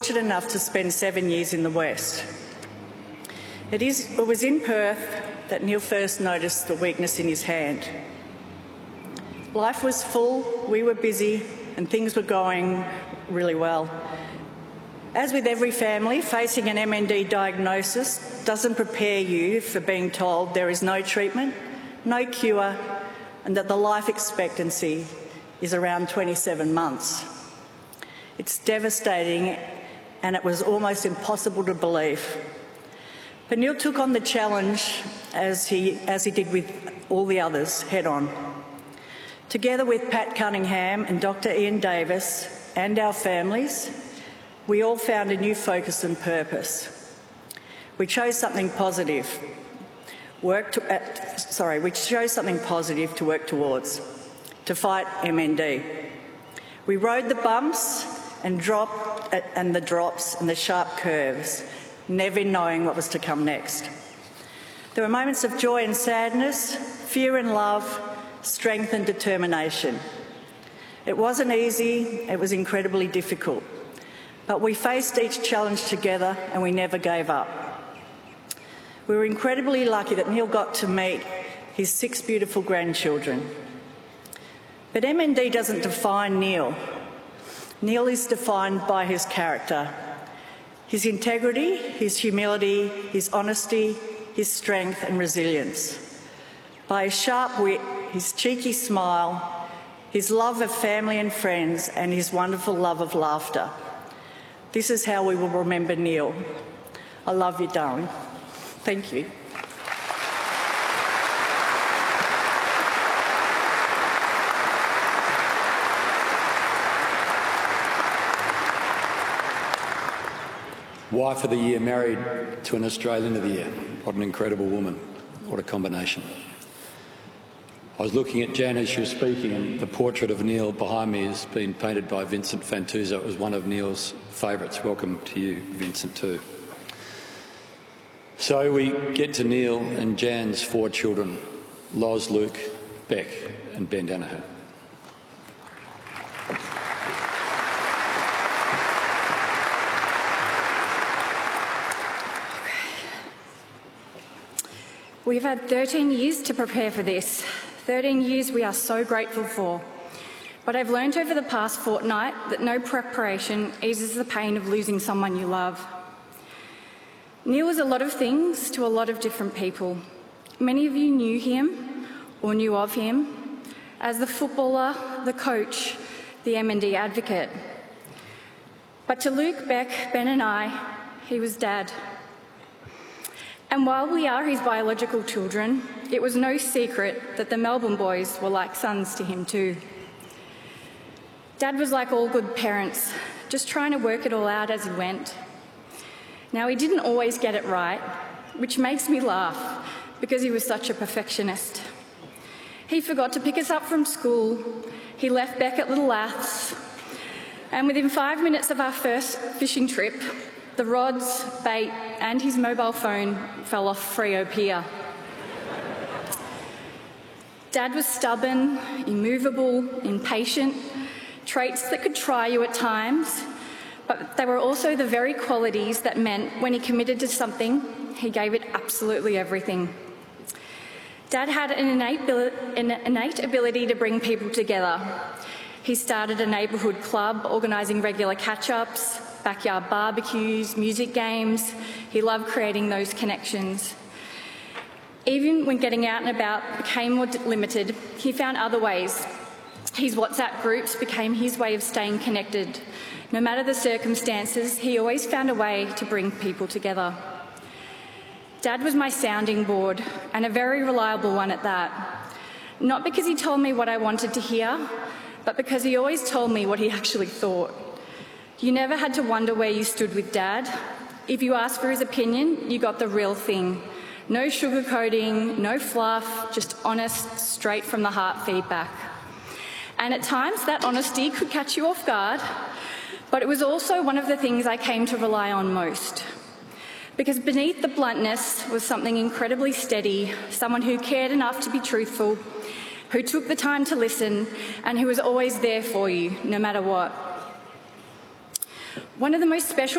fortunate enough to spend 7 years in the West. It was in Perth that Neil first noticed the weakness in his hand. Life was full, we were busy, and things were going really well. As with every family, facing an MND diagnosis doesn't prepare you for being told there is no treatment, no cure, and that the life expectancy is around 27 months. It's devastating, and it was almost impossible to believe. But Neil took on the challenge, as he did with all the others, head on. Together with Pat Cunningham and Dr. Ian Davis and our families, we all found a new focus and purpose. We chose something positive. We chose something positive to work towards, to fight MND. We rode the bumps and the drops and the sharp curves, never knowing what was to come next. There were moments of joy and sadness, fear and love, strength and determination. It wasn't easy, it was incredibly difficult, but we faced each challenge together and we never gave up. We were incredibly lucky that Neil got to meet his 6 beautiful grandchildren. But MND doesn't define Neil. Neil is defined by his character, his integrity, his humility, his honesty, his strength and resilience. By his sharp wit, his cheeky smile, his love of family and friends, and his wonderful love of laughter. This is how we will remember Neil. I love you, darling. Thank you. Wife of the Year, married to an Australian of the Year. What an incredible woman. What a combination. I was looking at Jan as she was speaking, and the portrait of Neil behind me has been painted by Vincent Fantuzzo. It was one of Neil's favourites. Welcome to you, Vincent, too. So we get to Neil and Jan's 4 children, Loz, Luke, Beck and Ben Danaher. We've had 13 years to prepare for this. 13 years we are so grateful for. But I've learned over the past fortnight that no preparation eases the pain of losing someone you love. Neil was a lot of things to a lot of different people. Many of you knew him or knew of him as the footballer, the coach, the MND advocate. But to Luke, Beck, Ben and I, he was Dad. And while we are his biological children, it was no secret that the Melbourne boys were like sons to him too. Dad was like all good parents, just trying to work it all out as he went. Now, he didn't always get it right, which makes me laugh because he was such a perfectionist. He forgot to pick us up from school, he left Beck at Little Laths, and within 5 minutes of our first fishing trip, the rods, bait and his mobile phone fell off Freo Pier. Dad was stubborn, immovable, impatient, traits that could try you at times, but they were also the very qualities that meant when he committed to something, he gave it absolutely everything. Dad had an innate ability to bring people together. He started a neighbourhood club, organising regular catch-ups, backyard barbecues, music games. He loved creating those connections. Even when getting out and about became more limited, he found other ways. His WhatsApp groups became his way of staying connected. No matter the circumstances, he always found a way to bring people together. Dad was my sounding board, and a very reliable one at that. Not because he told me what I wanted to hear, but because he always told me what he actually thought. You never had to wonder where you stood with Dad. If you asked for his opinion, you got the real thing. No sugarcoating, no fluff, just honest, straight from the heart feedback. And at times that honesty could catch you off guard, but it was also one of the things I came to rely on most. Because beneath the bluntness was something incredibly steady, someone who cared enough to be truthful, who took the time to listen, and who was always there for you, no matter what. One of the most special